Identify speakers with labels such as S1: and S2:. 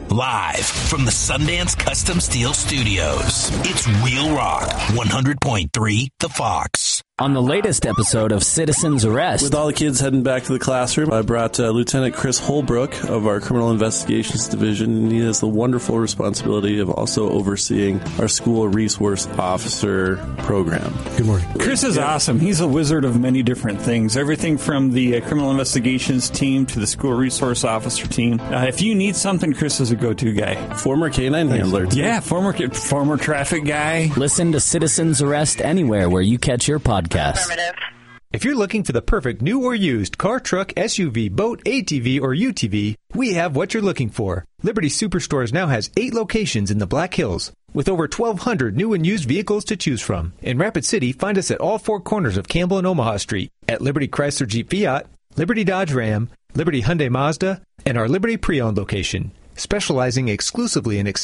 S1: Live from the Sundance Custom Steel Studios, it's Real Rock 100.3 The Fox.
S2: On the latest episode of Citizen's Arrest.
S3: With all the kids heading back to the classroom, I brought Lieutenant Chris Holbrook of our Criminal Investigations Division, and he has the wonderful responsibility of also overseeing our School Resource Officer program.
S4: Good morning.
S5: Chris is awesome. He's a wizard of many different things. Everything from the Criminal Investigations team to the School Resource Officer team. If you need something, Chris is a go-to guy.
S3: Former canine handler, too.
S5: Yeah, former traffic guy.
S2: Listen to Citizen's Arrest anywhere where you catch your podcast.
S6: If you're looking for the perfect new or used car, truck, SUV, boat, ATV, or UTV, we have what you're looking for. Liberty Superstores now has 8 locations in the Black Hills, with over 1,200 new and used vehicles to choose from. In Rapid City, find us at all 4 corners of Campbell and Omaha Street, at Liberty Chrysler Jeep Fiat, Liberty Dodge Ram, Liberty Hyundai Mazda, and our Liberty Pre-Owned location, specializing exclusively in